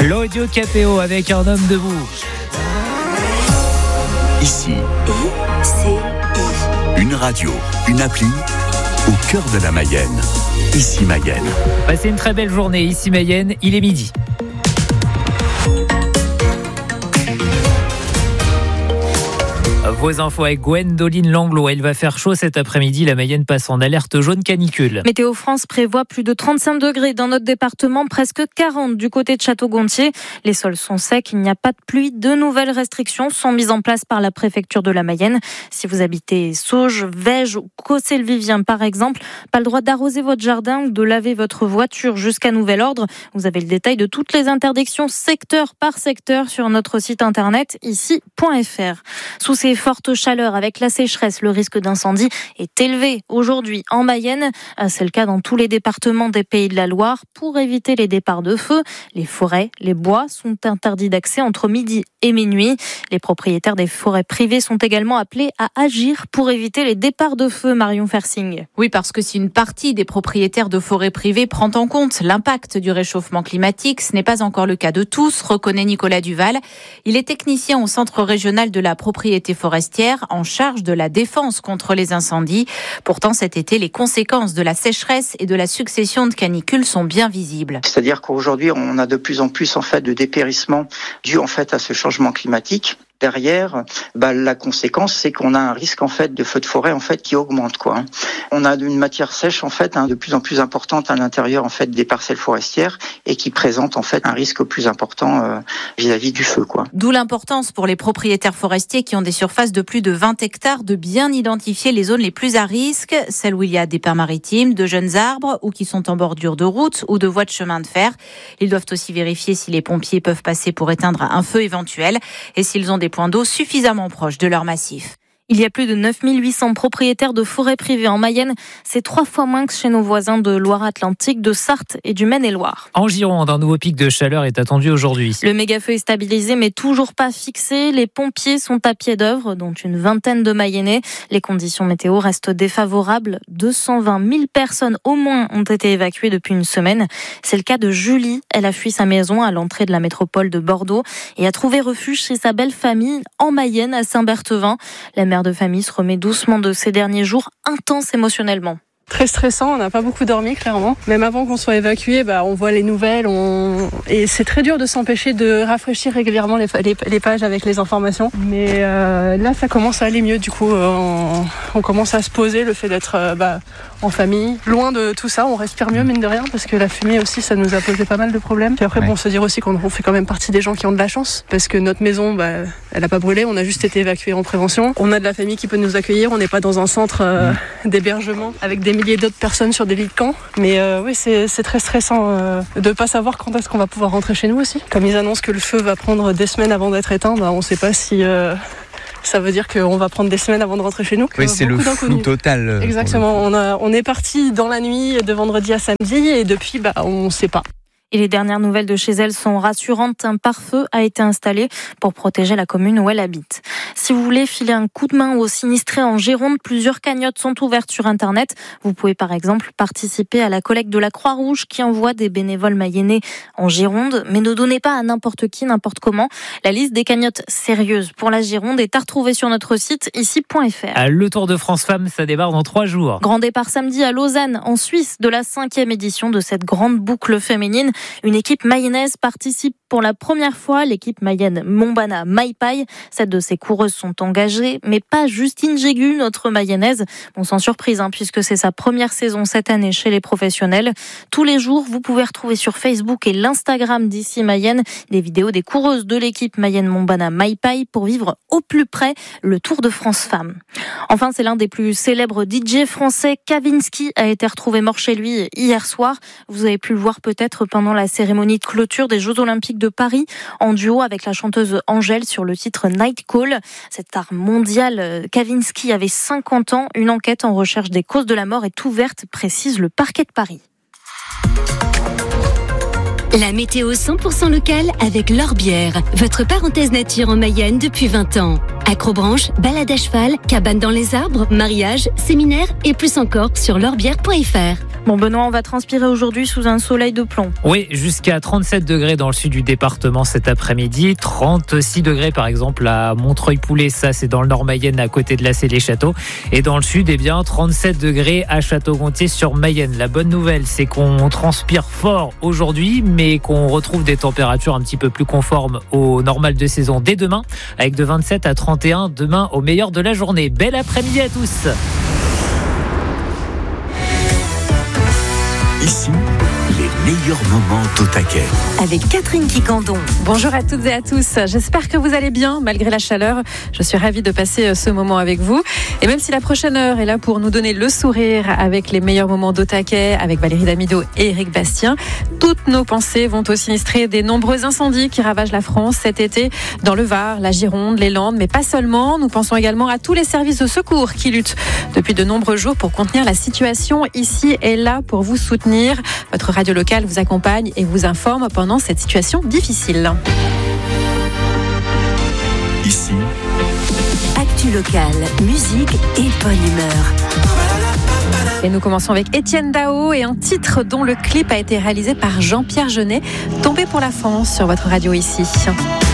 Claudio Capéo avec Un homme debout. Ici, une radio, une appli au cœur de la Mayenne. Ici Mayenne. Passez une très belle journée. Ici Mayenne, il est midi. Vos infos avec Gwendoline Langlo. Il va faire chaud cet après-midi. La Mayenne passe en alerte jaune canicule. Météo France prévoit plus de 35 degrés dans notre département, presque 40 du côté de Château-Gontier. Les sols sont secs, il n'y a pas de pluie. De nouvelles restrictions sont mises en place par la préfecture de la Mayenne. Si vous habitez Sauges, Vèges ou Cossé-le-Vivien par exemple, pas le droit d'arroser votre jardin ou de laver votre voiture jusqu'à nouvel ordre. Vous avez le détail de toutes les interdictions secteur par secteur sur notre site internet ici.fr. Sous ces forte chaleur avec la sécheresse, le risque d'incendie est élevé aujourd'hui en Mayenne. C'est le cas dans tous les départements des Pays de la Loire. Pour éviter les départs de feu, les forêts, les bois sont interdits d'accès entre midi et minuit. Les propriétaires des forêts privées sont également appelés à agir pour éviter les départs de feu. Marion Fersing. Oui, parce que si une partie des propriétaires de forêts privées prend en compte l'impact du réchauffement climatique, ce n'est pas encore le cas de tous, reconnaît Nicolas Duval. Il est technicien au Centre régional de la propriété forestière en charge de la défense contre les incendies. Pourtant, cet été, les conséquences de la sécheresse et de la succession de canicules sont bien visibles. C'est-à-dire qu'aujourd'hui, on a de plus en plus de dépérissement dû à ce changement climatique. Derrière, la conséquence, c'est qu'on a un risque de feu de forêt qui augmente On a une matière sèche de plus en plus importante à l'intérieur des parcelles forestières et qui présente un risque plus important vis-à-vis du feu D'où l'importance pour les propriétaires forestiers qui ont des surfaces de plus de 20 hectares de bien identifier les zones les plus à risque, celles où il y a des pins maritimes, de jeunes arbres ou qui sont en bordure de route ou de voies de chemin de fer. Ils doivent aussi vérifier si les pompiers peuvent passer pour éteindre un feu éventuel et s'ils ont des points d'eau suffisamment proches de leur massif. Il y a plus de 9800 propriétaires de forêts privées en Mayenne. C'est 3 fois moins que chez nos voisins de Loire-Atlantique, de Sarthe et du Maine-et-Loire. En Gironde, un nouveau pic de chaleur est attendu aujourd'hui. Le méga-feu est stabilisé mais toujours pas fixé. Les pompiers sont à pied d'œuvre, dont une vingtaine de Mayennais. Les conditions météo restent défavorables. 220 000 personnes au moins ont été évacuées depuis une semaine. C'est le cas de Julie. Elle a fui sa maison à l'entrée de la métropole de Bordeaux et a trouvé refuge chez sa belle famille en Mayenne, à Saint-Berthevin. La mère de famille se remet doucement de ces derniers jours intenses émotionnellement. Très stressant, on n'a pas beaucoup dormi clairement. Même avant qu'on soit évacué, on voit les nouvelles, et c'est très dur de s'empêcher de rafraîchir régulièrement les pages avec les informations. Mais là, ça commence à aller mieux. Du coup, on commence à se poser le fait d'être en famille, loin de tout ça. On respire mieux mine de rien parce que la fumée aussi, ça nous a posé pas mal de problèmes. Puis après, se dire aussi qu'on fait quand même partie des gens qui ont de la chance parce que notre maison, elle a pas brûlé. On a juste été évacués en prévention. On a de la famille qui peut nous accueillir. On n'est pas dans un centre d'hébergement avec des milliers d'autres personnes sur des lits de camp. Mais oui, c'est très stressant de pas savoir quand est-ce qu'on va pouvoir rentrer chez nous aussi. Comme ils annoncent que le feu va prendre des semaines avant d'être éteint, on ne sait pas si ça veut dire qu'on va prendre des semaines avant de rentrer chez nous. Oui, c'est le flou total. Exactement. On est parti dans la nuit de vendredi à samedi et depuis, on ne sait pas. Et les dernières nouvelles de chez elle sont rassurantes. Un pare-feu a été installé pour protéger la commune où elle habite. Si vous voulez filer un coup de main aux sinistrés en Gironde, plusieurs cagnottes sont ouvertes sur Internet. Vous pouvez par exemple participer à la collecte de la Croix-Rouge qui envoie des bénévoles mayennais en Gironde. Mais ne donnez pas à n'importe qui, n'importe comment. La liste des cagnottes sérieuses pour la Gironde est à retrouver sur notre site ici.fr. Le Tour de France Femmes, ça démarre dans 3 jours. Grand départ samedi à Lausanne, en Suisse, de la 5e édition de cette grande boucle féminine. Une équipe mayennaise participe pour la première fois, l'équipe mayenne Mombana Maipai. 7 de ses coureuses sont engagées, mais pas Justine Jégu, notre mayennaise. Sans surprise, puisque c'est sa première saison cette année chez les professionnels. Tous les jours, vous pouvez retrouver sur Facebook et l'Instagram d'Ici Mayenne des vidéos des coureuses de l'équipe mayenne Mombana Maipai pour vivre au plus près le Tour de France Femmes. Enfin, c'est l'un des plus célèbres DJ français. Kavinsky a été retrouvé mort chez lui hier soir. Vous avez pu le voir peut-être pendant la cérémonie de clôture des Jeux Olympiques de Paris, en duo avec la chanteuse Angèle sur le titre Night Call. Cette star mondiale, Kavinsky avait 50 ans. Une enquête en recherche des causes de la mort est ouverte, précise le parquet de Paris. La météo 100% locale avec L'Orbière, votre parenthèse nature en Mayenne depuis 20 ans. Acrobranche, balade à cheval, cabane dans les arbres, mariage, séminaire et plus encore sur l'orbière.fr. Bon Benoît, on va transpirer aujourd'hui sous un soleil de plomb. Oui, jusqu'à 37 degrés dans le sud du département cet après-midi, 36 degrés par exemple à Montreuil-Poulet, ça c'est dans le Nord-Mayenne à côté de la Célé-Château. Et dans le sud, 37 degrés à Château-Gontier sur Mayenne. La bonne nouvelle, c'est qu'on transpire fort aujourd'hui, mais qu'on retrouve des températures un petit peu plus conformes au normal de saison dès demain, avec de 27 à 31 demain au meilleur de la journée. Bel après-midi à tous. Ici, les meilleurs moments d'Au Taquet. Avec Catherine Quicandon. Bonjour à toutes et à tous. J'espère que vous allez bien malgré la chaleur. Je suis ravie de passer ce moment avec vous. Et même si la prochaine heure est là pour nous donner le sourire avec les meilleurs moments d'Au Taquet, avec Valérie Damido et Éric Bastien, toutes nos pensées vont au sinistré des nombreux incendies qui ravagent la France cet été dans le Var, la Gironde, les Landes, mais pas seulement. Nous pensons également à tous les services de secours qui luttent depuis de nombreux jours pour contenir la situation ici et là pour vous soutenir. Votre radio locale vous accompagne et vous informe pendant cette situation difficile. Ici, Actu locale, musique et bonne humeur. Et nous commençons avec Étienne Dao et un titre dont le clip a été réalisé par Jean-Pierre Jeunet, Tombé pour la France sur votre radio ici.